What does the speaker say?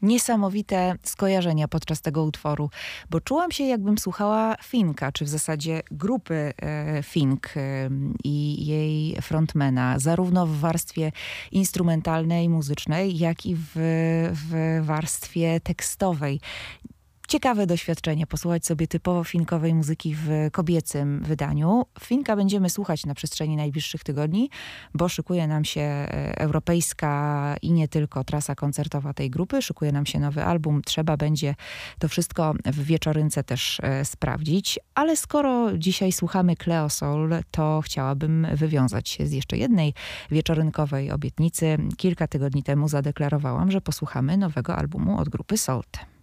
niesamowite skojarzenia podczas tego utworu, bo czułam się, jakbym słuchała Finka, czy w zasadzie grupy Fink i jej frontmana, zarówno w warstwie instrumentalnej, muzycznej, jak i w warstwie tekstowej. Ciekawe doświadczenie, posłuchać sobie typowo finkowej muzyki w kobiecym wydaniu. Finka będziemy słuchać na przestrzeni najbliższych tygodni, bo szykuje nam się europejska i nie tylko trasa koncertowa tej grupy, szykuje nam się nowy album. Trzeba będzie to wszystko w wieczorynce też sprawdzić. Ale skoro dzisiaj słuchamy Cleo Sol, to chciałabym wywiązać się z jeszcze jednej wieczorynkowej obietnicy. Kilka tygodni temu zadeklarowałam, że posłuchamy nowego albumu od grupy Salt.